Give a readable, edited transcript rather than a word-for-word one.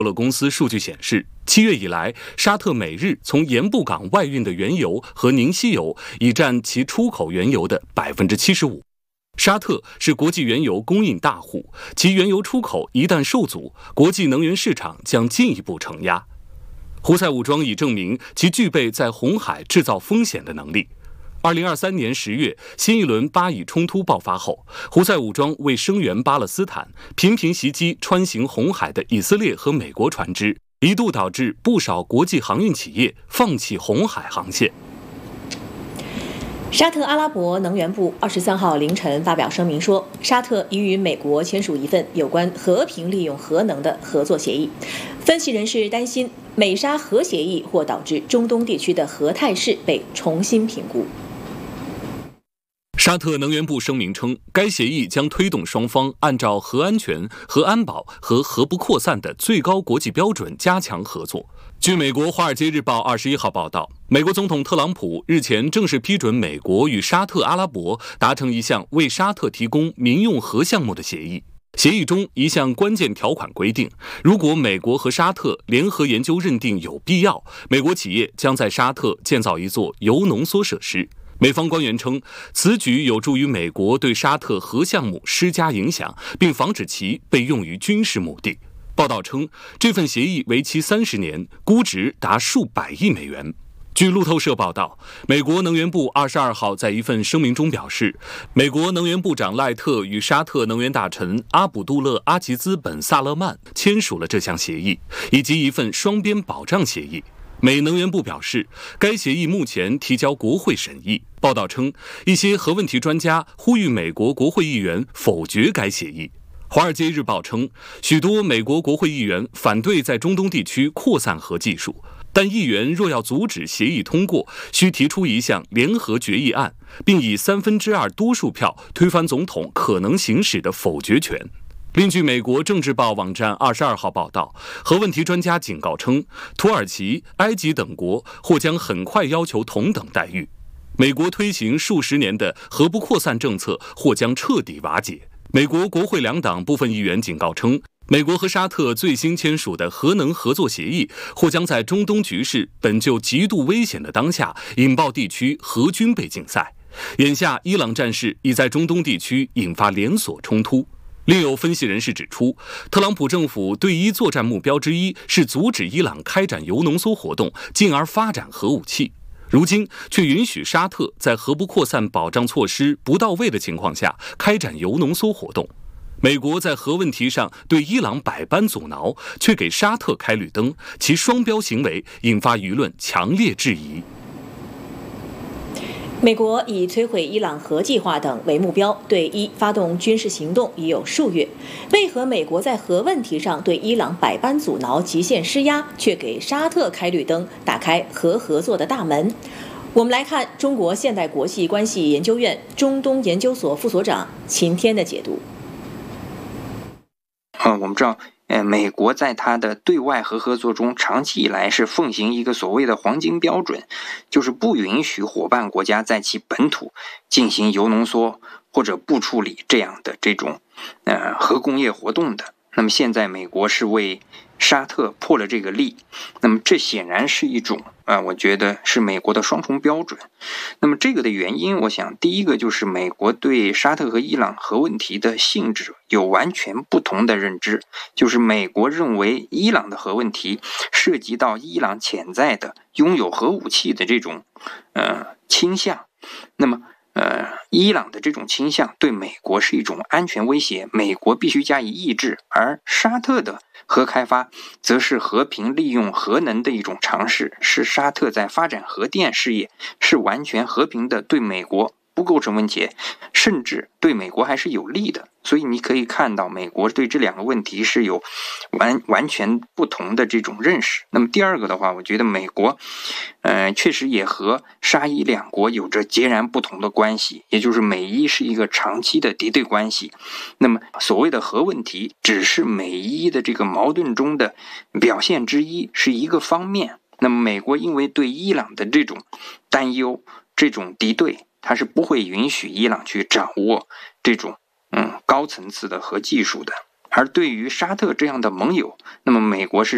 勒公司数据显示，7月以来，沙特每日从盐布港外运的原油和凝稀油已占其出口原油的75%。沙特是国际原油供应大户，其原油出口一旦受阻，国际能源市场将进一步承压。胡塞武装已证明其具备在红海制造风险的能力。2023年10月，新一轮巴以冲突爆发后，胡塞武装为声援巴勒斯坦，频频袭击穿行红海的以色列和美国船只，一度导致不少国际航运企业放弃红海航线。 沙特阿拉伯能源部23号凌晨发表声明说，沙特已与美国签署一份有关和平利用核能的合作协议。分析人士担心，美沙核协议或导致中东地区的核态势被重新评估。 沙特能源部声明称，该协议将推动双方按照核安全、核安保和核不扩散的最高国际标准加强合作。据美国《华尔街日报》21号报道，美国总统特朗普日前正式批准美国与沙特阿拉伯达成一项为沙特提供民用核项目的协议。协议中一项关键条款规定，如果美国和沙特联合研究认定有必要，美国企业将在沙特建造一座铀浓缩设施。美方官员称，此举有助于美国对沙特核项目施加影响，并防止其被用于军事目的。报道称，这份协议为期30年，估值达数百亿美元。据路透社报道，美国能源部22号在一份声明中表示，美国能源部长赖特与沙特能源大臣阿卜杜勒·阿吉兹本·萨勒曼签署了这项协议，以及一份双边保障协议。美能源部表示，该协议目前提交国会审议。报道称，一些核问题专家呼吁美国国会议员否决该协议。《华尔街日报》称，许多美国国会议员反对在中东地区扩散核技术，但议员若要阻止协议通过，需提出一项联合决议案，并以2/3多数票推翻总统可能行使的否决权。另据美国政治报网站22号报道，核问题专家警告称，土耳其、埃及等国或将很快要求同等待遇。美国推行数十年的核不扩散政策或将彻底瓦解。美国国会两党部分议员警告称，美国和沙特最新签署的核能合作协议或将在中东局势本就极度危险的当下，引爆地区核军备竞赛。眼下，伊朗战事已在中东地区引发连锁冲突。另有分析人士指出，特朗普政府对伊作战目标之一是阻止伊朗开展铀浓缩活动，进而发展核武器。如今却允许沙特在核不扩散保障措施不到位的情况下开展铀浓缩活动。美国在核问题上对伊朗百般阻挠，却给沙特开绿灯，其双标行为引发舆论强烈质疑。 美国以摧毁伊朗核计划等为目标，对伊发动军事行动已有数月。为何美国在核问题上对伊朗百般阻挠、极限施压，却给沙特开绿灯，打开核合作的大门？我们来看中国现代国际关系研究院中东研究所副所长秦天的解读。 我们知道美国在它的对外核合作中长期以来是奉行一个所谓的黄金标准，就是不允许伙伴国家在其本土进行铀浓缩或者不处理这样的这种核工业活动的。那么现在美国是为沙特破了这个例，那么这显然是一种我觉得是美国的双重标准。那么这个的原因，我想第一个就是美国对沙特和伊朗核问题的性质有完全不同的认知，就是美国认为伊朗的核问题涉及到伊朗潜在的拥有核武器的这种倾向，那么伊朗的这种倾向对美国是一种安全威胁，美国必须加以抑制，而沙特的核开发则是和平利用核能的一种尝试，是沙特在发展核电事业是完全和平的，对美国不构成威胁，甚至对美国还是有利的。所以你可以看到美国对这两个问题是有完全不同的这种认识。那么第二个的话，我觉得美国确实也和沙伊两国有着截然不同的关系，也就是美伊是一个长期的敌对关系。那么所谓的核问题只是美伊的这个矛盾中的表现之一，是一个方面。那么美国因为对伊朗的这种担忧，这种敌对，它是不会允许伊朗去掌握这种高层次的核技术的。而对于沙特这样的盟友，那么美国是